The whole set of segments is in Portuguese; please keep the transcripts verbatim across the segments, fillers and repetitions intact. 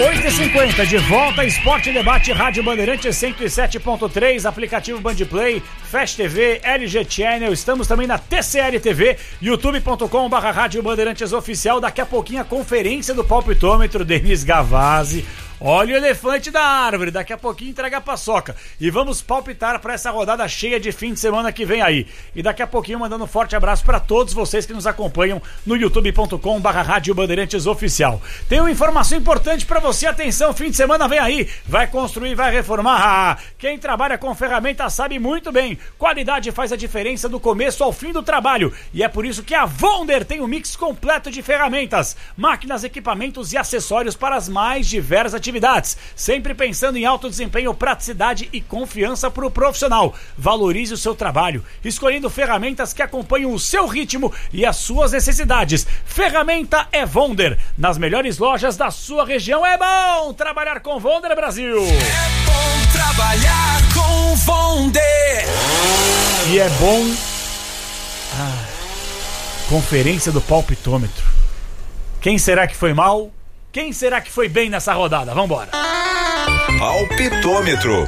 oito e cinquenta, de volta, Esporte Debate, Rádio Bandeirantes cento e sete ponto três, aplicativo Bandplay, Fast T V, L G Channel, estamos também na T C L T V, youtube ponto com barra Rádio Bandeirantes Oficial. Daqui a pouquinho a conferência do palpitômetro, Denis Gavazzi. Olha o elefante da árvore, daqui a pouquinho entrega a paçoca. E vamos palpitar para essa rodada cheia de fim de semana que vem aí. E daqui a pouquinho mandando um forte abraço para todos vocês que nos acompanham no youtube ponto com barra Rádio Bandeirantes Oficial. Tem uma informação importante para você, atenção, fim de semana vem aí. Vai construir, vai reformar. Quem trabalha com ferramenta sabe muito bem. Qualidade faz a diferença do começo ao fim do trabalho. E é por isso que a Wonder tem um mix completo de ferramentas, máquinas, equipamentos e acessórios para as mais diversas atividades. Atividades, sempre pensando em alto desempenho, praticidade e confiança para o profissional. Valorize o seu trabalho, escolhendo ferramentas que acompanham o seu ritmo e as suas necessidades. Ferramenta é Wonder. Nas melhores lojas da sua região. É bom trabalhar com Wonder, Brasil. É bom trabalhar com Wonder. E é bom... Ah, conferência do palpitômetro. Quem será que foi mal? Quem será que foi bem nessa rodada? Vambora. Palpitômetro.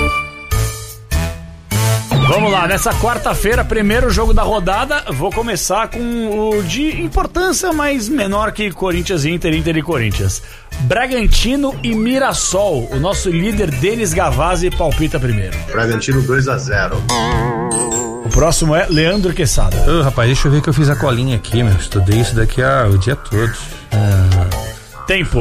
Vamos lá, nessa quarta-feira, primeiro jogo da rodada, vou começar com o de importância, mas menor que Corinthians e Inter, Inter e Corinthians. Bragantino e Mirassol. O nosso líder Denis Gavazzi palpita primeiro. Bragantino dois a zero. O próximo é Leandro Quesada. Ô, rapaz, deixa eu ver que eu fiz a colinha aqui, meu. Estudei isso daqui ah, o dia todo. Ah... Tempo.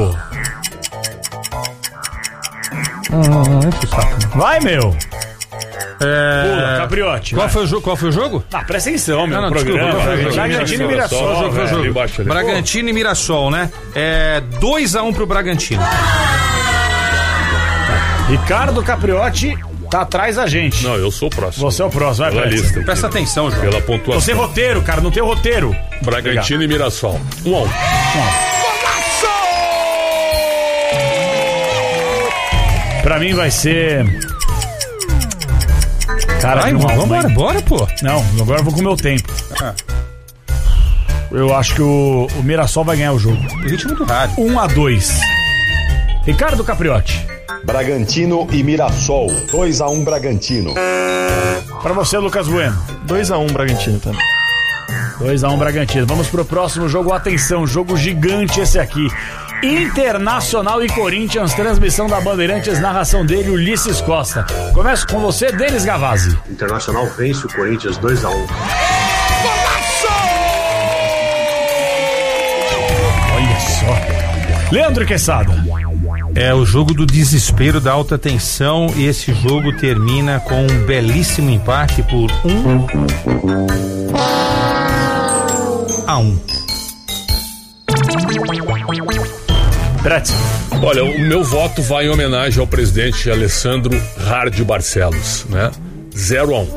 Hum, Vai, meu. É... Pula, Capriotti. Qual foi o jogo? Qual foi o jogo? Ah, presta atenção, meu. Não, não, programa. desculpa, qual foi o jogo? Bragantino e Mirassol. Qual jogo foi o jogo? Bragantino e Mirassol, né? É dois a um pro Bragantino. Ricardo Capriotti tá atrás da gente. Não, eu sou o próximo. Você é o próximo, vai, pela presta. lista. Presta atenção, João. Pela pontuação. Você roteiro, cara, não tem roteiro. Bragantino e Mirassol. Um a um. Um a um. Pra mim vai ser... Cara, Vai, um vamos embora, bora, pô. Não, agora eu vou com o meu tempo. Ah. Eu acho que o, o Mirassol vai ganhar o jogo. O ritmo do rádio. um a dois. Ricardo Capriotti. Bragantino e Mirassol. dois a um Bragantino. Pra você, Lucas Bueno. dois a um Bragantino também. dois a um Bragantino. Vamos pro próximo jogo. Atenção, jogo gigante esse aqui. Internacional e Corinthians, transmissão da Bandeirantes, narração dele, Ulisses Costa. Começo com você, Denis Gavazzi. Internacional vence o Corinthians dois a um. Olha só. Leandro Quesada. É o jogo do desespero, da alta tensão, e esse jogo termina com um belíssimo empate por um a um. Olha, o meu voto vai em homenagem ao presidente Alessandro Hardy Barcelos, né? zero a um.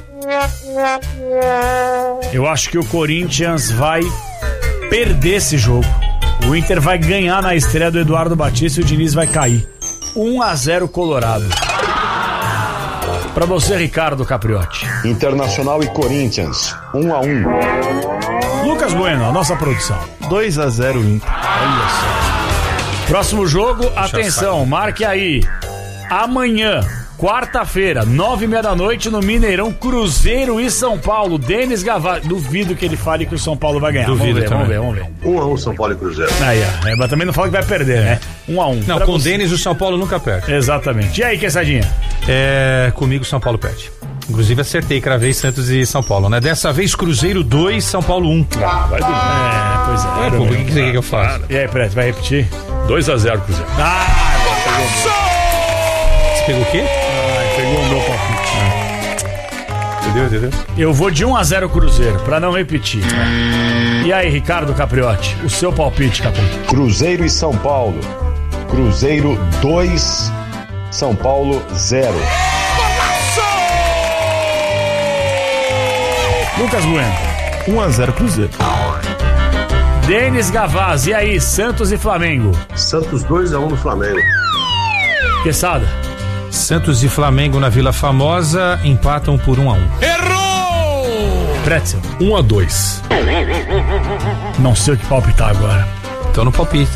Eu acho que o Corinthians vai perder esse jogo. O Inter vai ganhar na estreia do Eduardo Batista e o Diniz vai cair. um a zero Colorado. Pra você, Ricardo Capriotti. Internacional e Corinthians um a um. Lucas Bueno, a nossa produção. dois a zero Inter. Olha só. Próximo jogo, atenção, marque aí. Amanhã, quarta-feira, nove e meia da noite, no Mineirão, Cruzeiro e São Paulo. Denis Gavazzi. Duvido que ele fale que o São Paulo vai ganhar. Duvido vamos ver, também. vamos ver, vamos ver. um a um São Paulo e Cruzeiro. Aí, ó. Mas também não fala que vai perder, né? um a um. Não, Pra com o você. Denis o São Paulo nunca perde. Exatamente. E aí, Quesadinha? É, comigo São Paulo perde. Inclusive acertei, cravei Santos e São Paulo, né? Dessa vez Cruzeiro dois, São Paulo um. Ah, vai dormir. É, pois é. É, pô, o que, que você quer que eu faça? E aí, Preto, vai repetir? dois a zero Cruzeiro. Ah, Você pegou o quê? Ai, pegou o meu palpite. Entendeu, entendeu? Eu vou de um a zero Cruzeiro, pra não repetir. E aí, Ricardo Capriotti, o seu palpite, Capriotti? Cruzeiro e São Paulo. Cruzeiro dois, São Paulo zero. Lucas Bueno. um a zero Cruzeiro. Denis Gavazzi, e aí, Santos e Flamengo? Santos dois a um no Flamengo. Quesada. Santos e Flamengo na Vila Famosa empatam por um a um. Pretzel. um a dois. Não sei o que palpitar agora. Então no palpite.